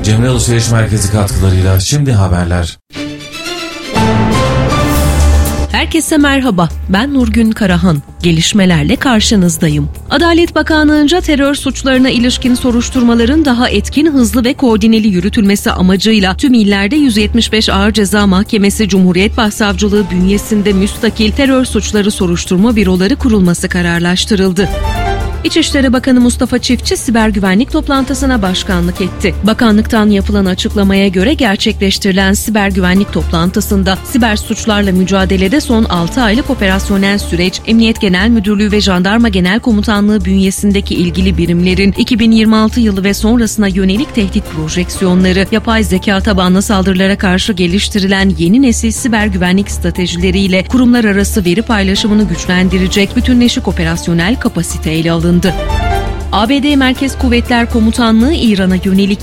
Cemre Alışveriş Merkezi katkılarıyla şimdi haberler. Herkese merhaba, ben Nurgün Karahan. Gelişmelerle karşınızdayım. Adalet Bakanlığı'nca terör suçlarına ilişkin soruşturmaların daha etkin, hızlı ve koordineli yürütülmesi amacıyla tüm illerde 175 Ağır Ceza Mahkemesi Cumhuriyet Başsavcılığı bünyesinde müstakil terör suçları soruşturma büroları kurulması kararlaştırıldı. İçişleri Bakanı Mustafa Çiftçi siber güvenlik toplantısına başkanlık etti. Bakanlıktan yapılan açıklamaya göre gerçekleştirilen siber güvenlik toplantısında siber suçlarla mücadelede son 6 aylık operasyonel süreç, Emniyet Genel Müdürlüğü ve Jandarma Genel Komutanlığı bünyesindeki ilgili birimlerin 2026 yılı ve sonrasına yönelik tehdit projeksiyonları, yapay zeka tabanlı saldırılara karşı geliştirilen yeni nesil siber güvenlik stratejileriyle kurumlar arası veri paylaşımını güçlendirecek bütünleşik operasyonel kapasite ele alındı. ABD Merkez Kuvvetler Komutanlığı İran'a yönelik